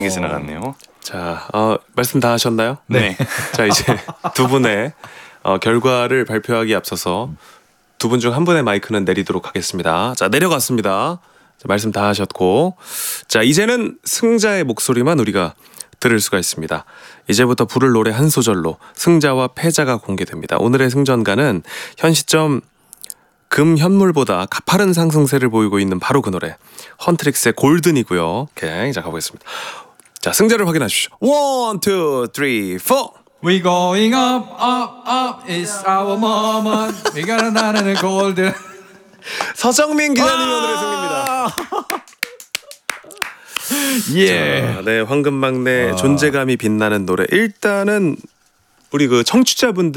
에서 나갔네요. 자, 말씀 다 하셨나요? 네. 자, 이제 두 분의 결과를 발표하기 앞서서 두 분 중 한 분의 마이크는 내리도록 하겠습니다. 자, 내려갔습니다. 자, 말씀 다 하셨고, 자, 이제는 승자의 목소리만 우리가 들을 수가 있습니다. 이제부터 부를 노래 한 소절로 승자와 패자가 공개됩니다. 오늘의 승전가는 현 시점 금 현물보다 가파른 상승세를 보이고 있는 바로 그 노래 헌트릭스의 골든이고요. 오케이, 자 가보겠습니다. 자, 승자를 확인해 주시죠. 1, 2, 3, 4. We going up, up, up. It's our moment. We gotta 나는 golden. 서정민 기자님이 오늘의 승리입니다. 예. 자, 네, 황금막내 존재감이 빛나는 노래. 일단은 우리 그 청취자분들